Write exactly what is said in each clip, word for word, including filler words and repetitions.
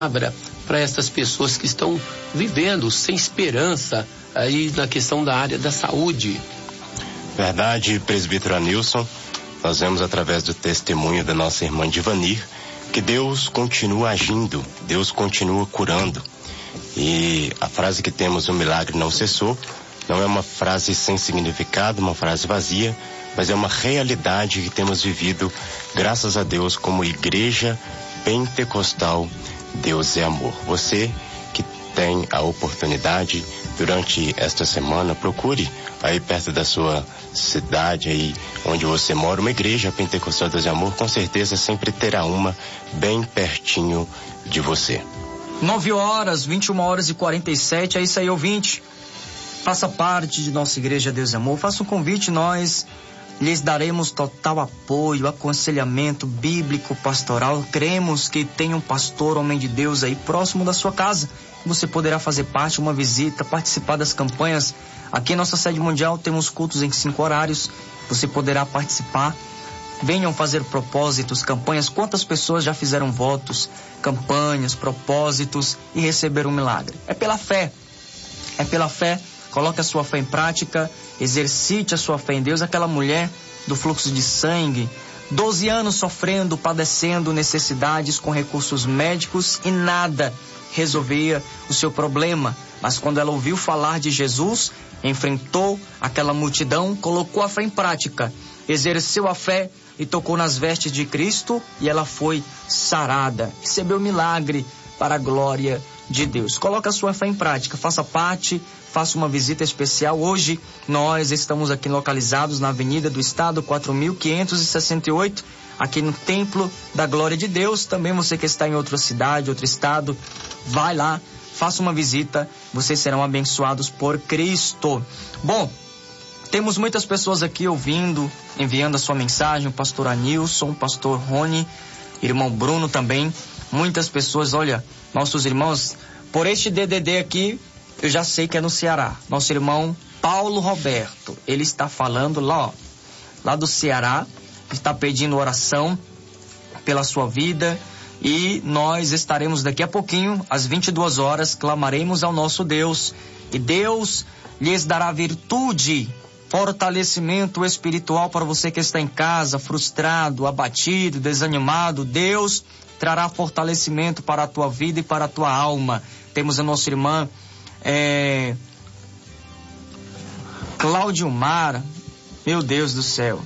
para essas pessoas que estão vivendo sem esperança aí na questão da área da saúde. Verdade, presbítero Anilson. Nós vemos através do testemunho da nossa irmã Divanir que Deus continua agindo, Deus continua curando. E a frase que temos, o milagre não cessou, não é uma frase sem significado, uma frase vazia, mas é uma realidade que temos vivido, graças a Deus, como igreja pentecostal. Deus é amor. Você que tem a oportunidade durante esta semana, procure aí perto da sua cidade, aí onde você mora, uma igreja pentecostal Deus é amor. Com certeza sempre terá uma bem pertinho de você. nove horas, vinte e uma horas e quarenta e sete, é isso aí, ouvinte. Faça parte de nossa igreja Deus é amor. Faça um convite, nós lhes daremos total apoio, aconselhamento bíblico, pastoral. Cremos que tem um pastor, homem de Deus aí próximo da sua casa. Você poderá fazer parte, uma visita, participar das campanhas. Aqui em nossa sede mundial temos cultos em cinco horários. Você poderá participar. Venham fazer propósitos, campanhas. Quantas pessoas já fizeram votos, campanhas, propósitos e receberam um milagre? É pela fé. É pela fé. Coloque a sua fé em prática, exercite a sua fé em Deus. Aquela mulher do fluxo de sangue, doze anos sofrendo, padecendo necessidades com recursos médicos e nada resolvia o seu problema. Mas quando ela ouviu falar de Jesus, enfrentou aquela multidão, colocou a fé em prática, exerceu a fé e tocou nas vestes de Cristo e ela foi sarada. Recebeu milagre para a glória de Deus. Coloque a sua fé em prática, faça parte, faça uma visita especial. Hoje nós estamos aqui localizados na Avenida do Estado, quatro mil quinhentos e sessenta e oito, aqui no Templo da Glória de Deus. Também você que está em outra cidade, outro estado, vai lá, faça uma visita, vocês serão abençoados por Cristo. Bom, temos muitas pessoas aqui ouvindo, enviando a sua mensagem, o pastor Anilson, o pastor Rony, irmão Bruno também. Muitas pessoas, olha, nossos irmãos, por este D D D aqui, eu já sei que é no Ceará. Nosso irmão Paulo Roberto, ele está falando lá, ó, lá do Ceará, está pedindo oração pela sua vida e nós estaremos daqui a pouquinho, às vinte e duas horas, clamaremos ao nosso Deus e Deus lhes dará virtude, fortalecimento espiritual para você que está em casa, frustrado, abatido, desanimado. Deus trará fortalecimento para a tua vida e para a tua alma. Temos a nossa irmã é, Cláudio Mara, meu Deus do céu,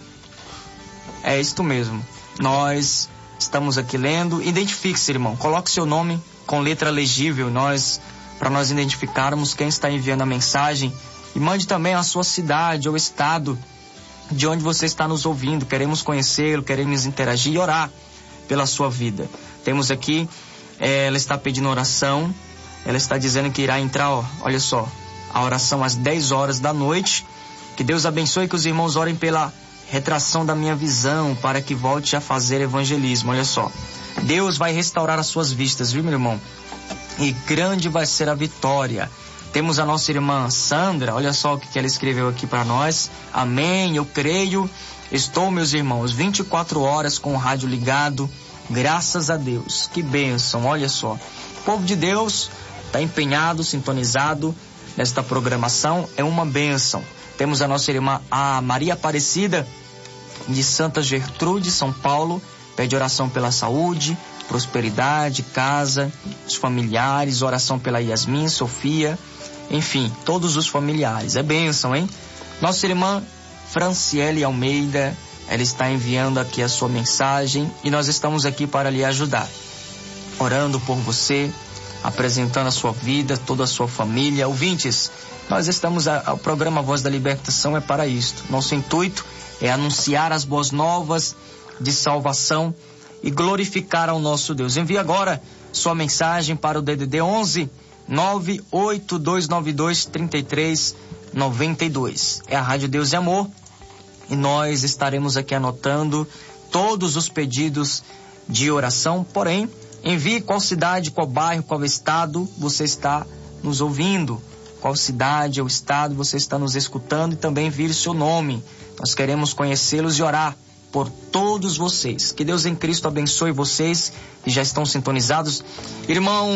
é isto mesmo, nós estamos aqui lendo. Identifique-se, irmão, coloque seu nome com letra legível, nós, para nós identificarmos quem está enviando a mensagem, e mande também a sua cidade ou estado de onde você está nos ouvindo. Queremos conhecê-lo, queremos interagir e orar pela sua vida. Temos aqui, é, ela está pedindo oração, ela está dizendo que irá entrar, ó, olha só, a oração às dez horas da noite. Que Deus abençoe, que os irmãos orem pela retração da minha visão, para que volte a fazer evangelismo. Olha só, Deus vai restaurar as suas vistas, viu, meu irmão? E grande vai ser a vitória. Temos a nossa irmã Sandra, olha só o que ela escreveu aqui para nós. Amém, eu creio, estou, meus irmãos, vinte e quatro horas com o rádio ligado, graças a Deus. Que bênção, olha só. O povo de Deus está empenhado, sintonizado nesta programação, é uma bênção. Temos a nossa irmã a Maria Aparecida, de Santa Gertrude, São Paulo, pede oração pela saúde, prosperidade, casa, os familiares, oração pela Yasmin, Sofia, enfim, todos os familiares. É bênção, hein? Nossa irmã Franciele Almeida, ela está enviando aqui a sua mensagem e nós estamos aqui para lhe ajudar, orando por você, apresentando a sua vida, toda a sua família. Ouvintes, nós estamos, a, o programa Voz da Libertação é para isto. Nosso intuito é anunciar as boas novas de salvação e glorificar ao nosso Deus. Envie agora sua mensagem para o D D D onze nove oito dois nove dois, três três nove dois. É a Rádio Deus e Amor e nós estaremos aqui anotando todos os pedidos de oração. Porém, envie qual cidade, qual bairro, qual estado você está nos ouvindo, qual cidade ou estado você está nos escutando, e também envie seu nome. Nós queremos conhecê-los e orar por todos vocês. Que Deus em Cristo abençoe vocês que já estão sintonizados. Irmão